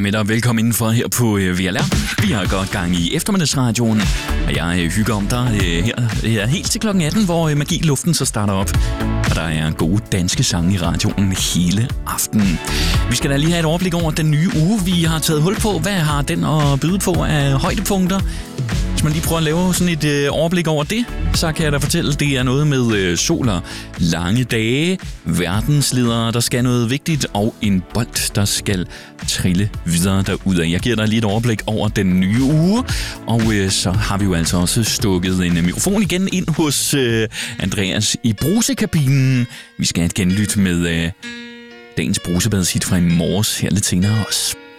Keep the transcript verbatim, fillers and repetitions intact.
Hej med dig, og velkommen indenfor her på øh, V L R. Vi har godt gang i eftermiddagsradioen, og jeg øh, hygger om dig øh, her øh, helt til klokken atten, hvor øh, Magi i Luften så starter op. Og der er gode danske sange i radioen hele aftenen. Vi skal da lige have et overblik over den nye uge, vi har taget hul på. Hvad har den at byde på af højdepunkter? Hvis man lige prøver at lave sådan et øh, overblik over det, så kan jeg da fortælle, at det er noget med øh, sol og lange dage, verdensledere, der skal noget vigtigt, og en bold, der skal trille videre derudad. Jeg giver dig lige et overblik over den nye uge, og øh, så har vi jo altså også stukket en mikrofon igen ind hos øh, Andreas i brusekabinen. Vi skal have et genlyt med øh, dagens brusebads hit fra i morges her lidt senere også.